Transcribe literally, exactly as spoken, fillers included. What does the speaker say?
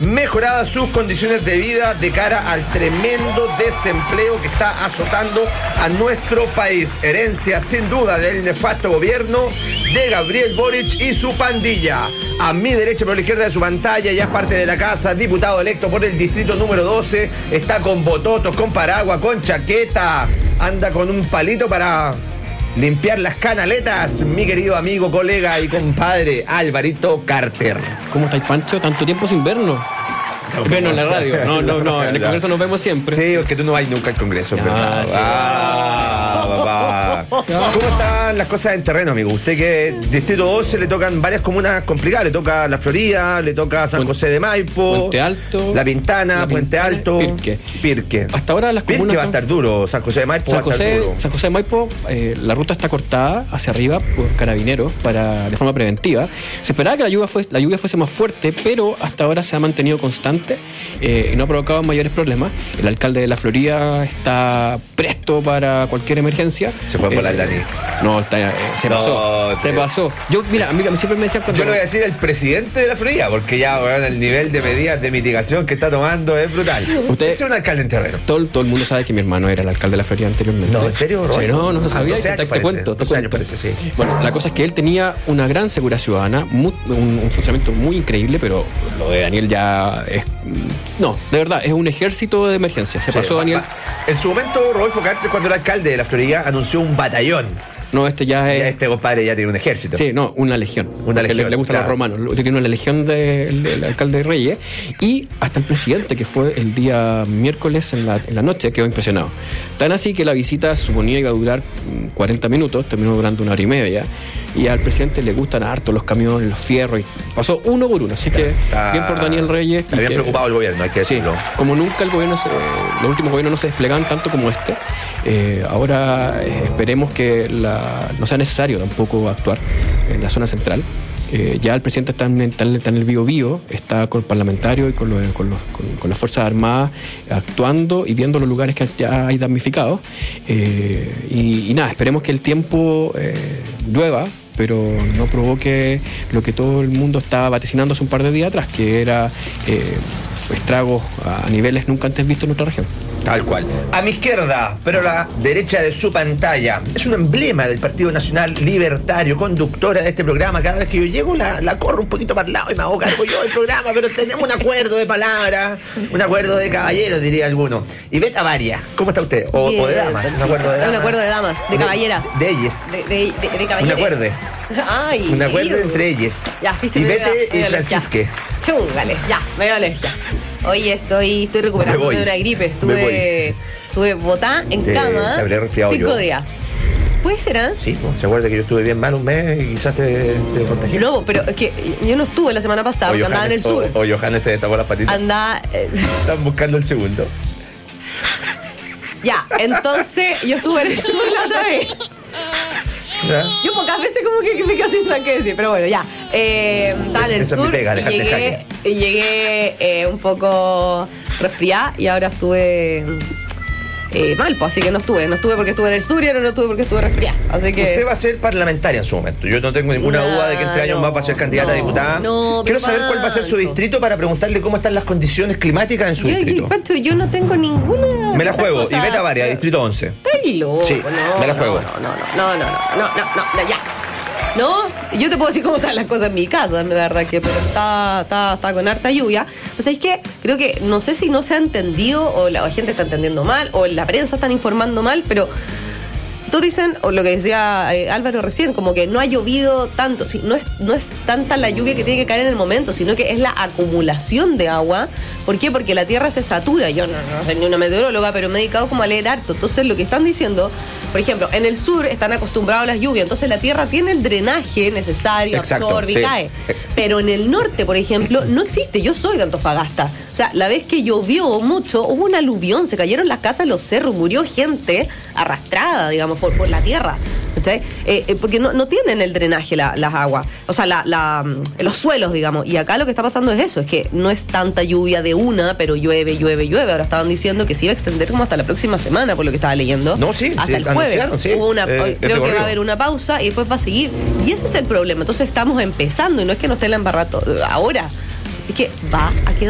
mejoradas sus condiciones de vida de cara al tremendo desempleo que está azotando a nuestro país. Herencia sin duda del nefasto gobierno de Gabriel Boric y su pandilla. A mi derecha, por la izquierda de su pantalla, ya es parte de la casa, diputado electo por el distrito número doce, está con bototos, con paraguas, con chaqueta, anda con un palito para limpiar las canaletas, mi querido amigo, colega y compadre Alvarito Carter. ¿Cómo estáis, Pancho? Tanto tiempo sin vernos. Vernos en la radio. No, no, no. En el Congreso nos vemos siempre. Sí, porque tú no vas nunca al Congreso, ah, ¿verdad? Sí. Ah, papá. ¿Cómo están las cosas en terreno, amigo? Usted que Distrito doce le tocan varias comunas complicadas. Le toca La Florida, le toca San José de Maipo, Puente Alto, La Pintana, La Puente Pintana, Alto, Pirque. Pirque. Hasta ahora las comunas... Pirque va a estar duro, San José de Maipo San va a estar José, duro. San José de Maipo, eh, la ruta está cortada hacia arriba por carabineros para, de forma preventiva. Se esperaba que la lluvia, fue, la lluvia fuese más fuerte, pero hasta ahora se ha mantenido constante eh, y no ha provocado mayores problemas. El alcalde de La Florida está presto para cualquier emergencia. Se fue a volar, eh, Dani. No, está, eh, se No, pasó. sí. Se pasó. Yo, mira, a mí, a mí siempre me decían cuando... Yo le voy a decir el presidente de La Florida, porque ya, bueno, el nivel de medidas de mitigación que está tomando es brutal. Usted es un alcalde en terreno. Todo, todo el mundo sabe que mi hermano era el alcalde de La Florida anteriormente. No, ¿en serio, Roy? Sí, no, no lo sabía. doce Te, años te parece, cuento, te doce años cuento. parece, sí. Bueno, la cosa es que él tenía una gran seguridad ciudadana, muy, un, un funcionamiento muy increíble, pero lo de Daniel ya es... No, de verdad, es un ejército de emergencia. Se Sí, pasó, va, Daniel. va. En su momento, Rodolfo Carter, cuando era alcalde de La Florida, anunció un batallón. No, este ya es... Ya este compadre ya tiene un ejército. Sí, no, una legión. Una Porque legión, le, le gustan claro. los romanos. Tiene una legión del de, de alcalde de Reyes. Y hasta el presidente, que fue el día miércoles en la, en la noche, quedó impresionado. Tan así que la visita se suponía iba a durar cuarenta minutos, terminó durando una hora y media. Y al presidente le gustan harto los camiones, los fierros. Y pasó uno por uno. Así que Está bien por Daniel Reyes. Está bien que, preocupado el gobierno, hay que Sí, decirlo. como nunca el gobierno se, los últimos gobiernos no se desplegaban tanto como este. Eh, ahora eh, esperemos que la, no sea necesario tampoco actuar en la zona central. Eh, ya el presidente está en, está en, está en el Bío Bío, está con parlamentarios y con, los, con, los, con, con las Fuerzas Armadas actuando y viendo los lugares que ya hay damnificados. Eh, y, y nada, esperemos que el tiempo eh, llueva, pero no provoque lo que todo el mundo estaba vaticinando hace un par de días atrás, que era eh, estragos a niveles nunca antes vistos en nuestra región. Tal cual. A mi izquierda, pero a la derecha de su pantalla, es un emblema del Partido Nacional Libertario, conductora de este programa. Cada vez que yo llego, la, la corro un poquito para el lado y me hago cargo yo del programa, pero tenemos un acuerdo de palabras, un acuerdo de caballeros, diría alguno. Y Beta Varia, ¿cómo está usted? O, o de damas, un acuerdo de damas. Un acuerdo de damas, de caballeras. De, de ellas. De, de, de, de caballeras. Un acuerdo. Ay, Un acuerdo tío. entre ellas. Ya, viste, y me Bete dio- me y dio alergia. Francisque. Chúngale, ya, me dio alergia. Hoy estoy, estoy recuperando Me voy. de una gripe. Me voy. Estuve, estuve botada en Te- cama te habré resfriado cinco yo. días. ¿Puede ser, ah? Sí, ¿no? ¿Se acuerda que yo estuve bien mal un mes y quizás te, te contagié? No, pero es que yo no estuve la semana pasada O porque andaba en el sur. O, o Johannes te destapó las patitas. Andaba... eh, Están buscando el segundo. ya, entonces yo estuve en el sur la otra vez. ¿Ya? Yo pocas veces como que, que me quedo sin saber qué decir, pero bueno, ya. Eh, estaba en el Esa es mi sur pega, y dejarte en llegué, y llegué eh, un poco resfriada y ahora estuve eh, mal, pues así que no estuve. No estuve porque estuve en el sur y ahora no estuve porque estuve resfriada. Así que... Usted va a ser parlamentaria en su momento. Yo no tengo ninguna No, duda de que entre años no, más va a ser candidata a no, diputada. no, Quiero pero saber cuál va a ser su Pancho. distrito para preguntarle cómo están las condiciones climáticas en su yo, distrito. yo, Pancho, yo no tengo ninguna... Me la de esas juego. cosas. Y Beta Varia, distrito once. Estoy loco. Sí, no, me la juego. No, no, no, no, no, no, no, no, no, ya. No, yo te puedo decir cómo están las cosas en mi casa, la verdad que, pero está, está, está con harta lluvia. O sea, es que creo que, no sé si no se ha entendido, o la gente está entendiendo mal, o la prensa están informando mal, pero todos dicen, o lo que decía eh, Álvaro recién, como que no ha llovido tanto. Sí, no es, no es tanta la lluvia que tiene que caer en el momento, sino que es la acumulación de agua. ¿Por qué? Porque la tierra se satura. Yo no, no soy ni una meteoróloga, pero me he dedicado como a leer harto. Entonces lo que están diciendo, por ejemplo, en el sur están acostumbrados a las lluvias, entonces la tierra tiene el drenaje necesario, Exacto, absorbe y sí. cae. Pero en el norte, por ejemplo, no existe. Yo soy de Antofagasta. O sea, la vez que llovió mucho, hubo un aluvión, se cayeron las casas, los cerros, murió gente arrastrada, digamos, por, por la tierra. ¿Cachai? Eh, eh, porque no, no tienen el drenaje la, las aguas, o sea, la, la, los suelos, digamos. Y acá lo que está pasando es eso, es que no es tanta lluvia de una, pero llueve, llueve, llueve. Ahora estaban diciendo que se iba a extender como hasta la próxima semana, por lo que estaba leyendo. No, sí, hasta sí, el jueves. anunciaron, sí. Hubo una, Eh, creo este que va a haber una pausa y después va a seguir. Y ese es el problema. Entonces estamos empezando y no es que no esté la embarrada to- ahora, es que va a quedar